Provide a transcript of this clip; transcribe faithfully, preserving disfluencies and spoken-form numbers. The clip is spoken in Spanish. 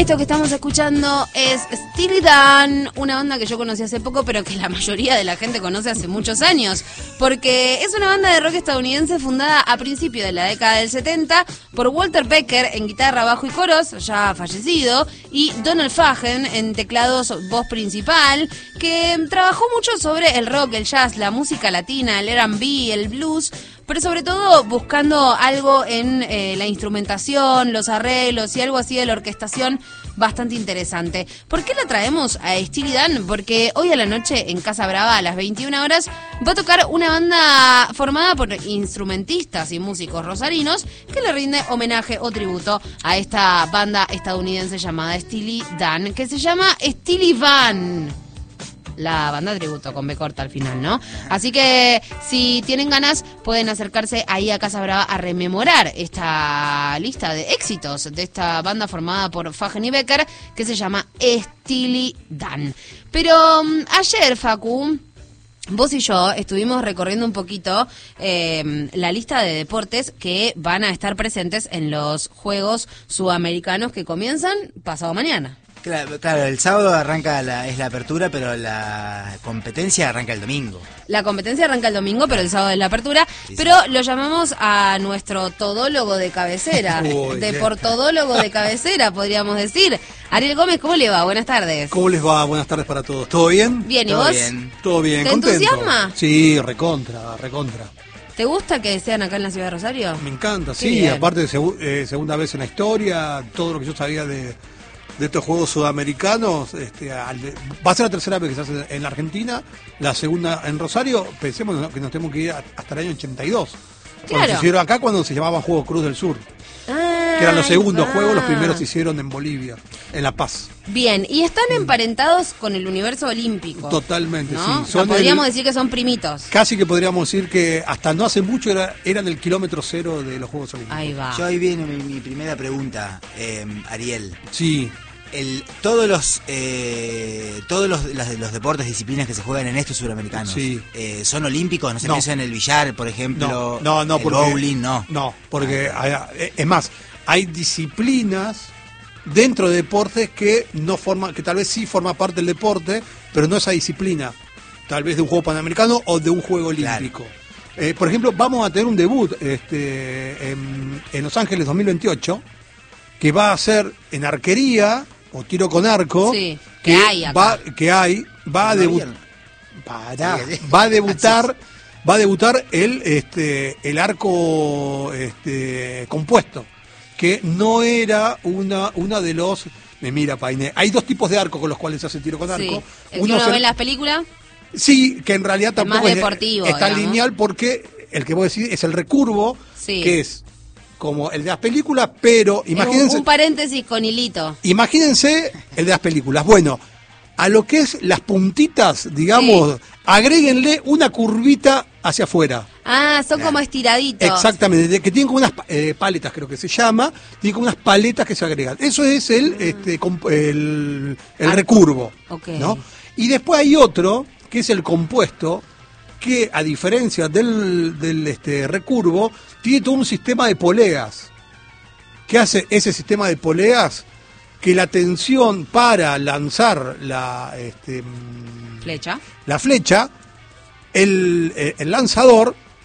Esto que estamos escuchando es Steely Dan, una banda que yo conocí hace poco, pero que la mayoría de la gente conoce hace muchos años, porque es una banda de rock estadounidense fundada a principios de la década del setenta por Walter Becker en guitarra, bajo y coros, ya fallecido, y Donald Fagen en teclados, voz principal, que trabajó mucho sobre el rock, el jazz, la música latina, el R and B, el blues, pero sobre todo buscando algo en eh, la instrumentación, los arreglos y algo así de la orquestación bastante interesante. ¿Por qué la traemos a Steely Dan? Porque hoy a la noche en Casa Brava a las veintiuna horas va a tocar una banda formada por instrumentistas y músicos rosarinos que le rinde homenaje o tributo a esta banda estadounidense llamada Steely Dan, que se llama Steely Van. La banda tributo con B corta al final, ¿no? Así que si tienen ganas pueden acercarse ahí a Casa Brava a rememorar esta lista de éxitos de esta banda formada por Fagen y Becker que se llama Steely Dan. Pero um, ayer, Facu, vos y yo estuvimos recorriendo un poquito eh, la lista de deportes que van a estar presentes en los Juegos Sudamericanos que comienzan pasado mañana. Claro, claro, el sábado arranca la, es la apertura, pero la competencia arranca el domingo. La competencia arranca el domingo, pero el sábado es la apertura. Sí, pero sí. Lo llamamos a nuestro todólogo de cabecera, Uy, deportodólogo de cabecera, podríamos decir. Ariel Gómez, ¿cómo le va? Buenas tardes. ¿Cómo les va? Buenas tardes para todos. ¿Todo bien? Bien, ¿y ¿Todo vos? Bien. Todo bien, ¿Te contento. entusiasma? Sí, recontra, recontra. ¿Te gusta que sean acá en la ciudad de Rosario? Me encanta, Qué sí. bien. Aparte, de seg eh, segunda vez en la historia, todo lo que yo sabía de... de estos Juegos Sudamericanos, este, al de, va a ser la tercera vez que se hace en la Argentina, la segunda en Rosario. Pensemos que nos tenemos que ir hasta el año ochenta y dos. Claro. Cuando se hicieron acá, cuando se llamaban Juegos Cruz del Sur. Ah, Que eran los segundos va. juegos, los primeros se hicieron en Bolivia, en La Paz. Bien, y están emparentados con el universo olímpico. Totalmente, ¿no? sí. O sea, Son podríamos el, decir que son primitos. Casi que podríamos decir que hasta no hace mucho era, eran el kilómetro cero de los Juegos Olímpicos. Ahí va. Yo ahí viene mi, mi primera pregunta, eh, Ariel. Sí. El, todos los eh, todos los, los, los deportes, disciplinas que se juegan en estos sudamericanos, sí. eh, ¿son olímpicos? ¿No se no. piensa en el billar, por ejemplo? No, no, no el porque, bowling, no. No, porque hay, es más, hay disciplinas dentro de deportes que no forman, que tal vez sí forma parte del deporte, pero no esa disciplina, tal vez de un juego panamericano o de un juego olímpico. Claro. Eh, por ejemplo, vamos a tener un debut este, en, en Los Ángeles dos mil veintiocho, que va a ser en arquería o tiro con arco, sí, que, que hay acá. va que hay va a debutar va a debutar va a debutar el este el arco este compuesto, que no era una una de los me mira Painé, hay dos tipos de arco con los cuales se hace tiro con sí. arco. ¿El uno que uno se... ve en las películas? Sí, que en realidad tampoco más deportivo, es, es tan digamos. lineal, porque el que vos decís es el recurvo, sí. que es como el de las películas, pero imagínense... Un, un paréntesis con hilito. Imagínense el de las películas. Bueno, a lo que es las puntitas, digamos, sí. agréguenle una curvita hacia afuera. Ah, son como estiraditos. Exactamente, que tienen como unas eh, paletas, creo que se llama, tienen como unas paletas que se agregan. Eso es el, este, el, el recurvo, okay. ¿no? Y después hay otro, que es el compuesto, que a diferencia del, del este, recurvo, tiene todo un sistema de poleas. ¿Qué hace ese sistema de poleas? Que la tensión para lanzar la este, flecha, la flecha el, el lanzador